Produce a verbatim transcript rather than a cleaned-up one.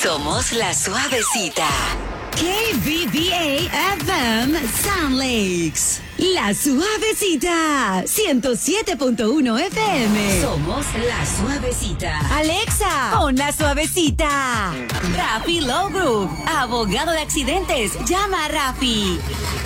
Somos la suavecita. K B B A F M Sound Lakes. La suavecita. ciento siete punto uno F M. Somos la suavecita. Alexa, pon la suavecita. Rafi Law Group. Abogado de accidentes. Llama a Rafi.